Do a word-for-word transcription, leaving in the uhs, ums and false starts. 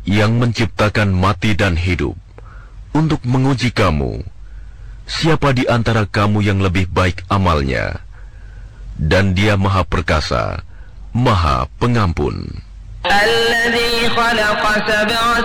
yang menciptakan mati dan hidup untuk menguji kamu, siapa di antara kamu yang lebih baik amalnya, dan Dia Maha Perkasa, Maha Pengampun. الذي خلق سبع